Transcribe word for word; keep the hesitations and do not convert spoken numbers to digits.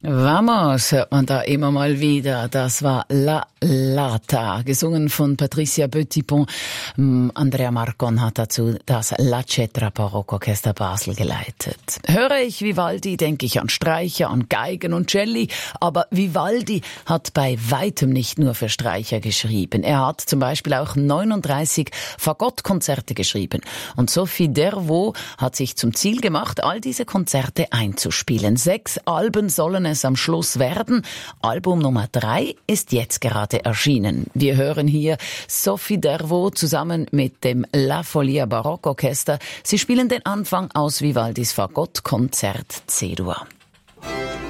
Vamos, hört man da immer mal wieder. Das war La Lata, gesungen von Patricia Böttipon. Andrea Marcon hat dazu das La Cetra Barockorchester Basel geleitet. Höre ich Vivaldi, denke ich an Streicher, an Geigen und Celli. Aber Vivaldi hat bei weitem nicht nur für Streicher geschrieben. Er hat zum Beispiel auch neununddreißig Fagottkonzerte geschrieben. Und Sophie Dervaux hat sich zum Ziel gemacht, all diese Konzerte einzuspielen. Sechs Alben sollen es am Schluss werden. Album Nummer drei ist jetzt gerade erschienen. Wir hören hier Sophie Dervaux zusammen mit dem La Folia Barockorchester. Sie spielen den Anfang aus Vivaldis Fagottkonzert C-Dur.